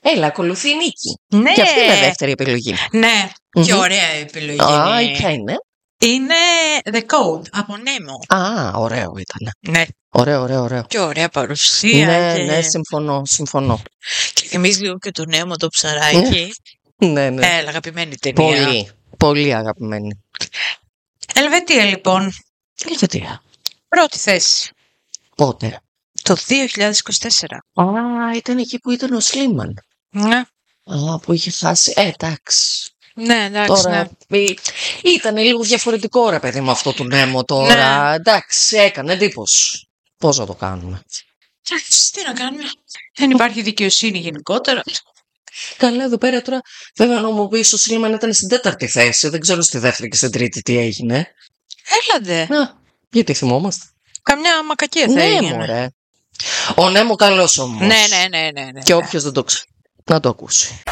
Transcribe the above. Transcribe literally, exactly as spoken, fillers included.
Έλα, ακολουθεί η Νίκη. Ναι. Και αυτή είναι δεύτερη επιλογή. Ναι, Μμμ. και ωραία επιλογή. Α, είναι. ποια είναι? Είναι The Code από Nemo. Α, ωραίο ήταν. Ναι. Ωραίο, ωραίο, ωραίο. Και ωραία παρουσία. Ναι, και... ναι, συμφωνώ, συμφωνώ. Και θυμίζει λίγο και το Nemo το ψαράκι. Ναι, ναι. Έλα, αγαπημένη ταινία. Πολύ, πολύ αγαπημένη. Ελβετία, λοιπόν. Ελβετία. Πρώτη θέση. Πότε? Το δύο χιλιάδες είκοσι τέσσερα. Α, ήταν εκεί που ήταν ο Σλίμαν. Ναι. Α, που είχε χάσει. Ε, εντάξει. Ναι, εντάξει, Τώρα ναι. ήταν λίγο διαφορετικό, ρε παιδί μου, αυτό του Νέμο τώρα. Ναι. Εντάξει, έκανε εντύπωση. Πώς να το κάνουμε? Εντάξει, τι να κάνουμε. Δεν υπάρχει δικαιοσύνη γενικότερα. Καλά, εδώ πέρα τώρα, βέβαια, να μου πεις, ο Σλίμαν ήταν στην τέταρτη θέση. Δεν ξέρω στη δεύτερη και στην τρίτη τι έγινε. Έλαντε. Να, γιατί θυμόμαστε. Καμιά μακακία θα Ναι, έγινε. μωρέ. Ο Νέμο καλός όμως. Ναι, ναι, ναι, ναι, ναι. Και όποιος δεν το ξέρει, να το ακούσει.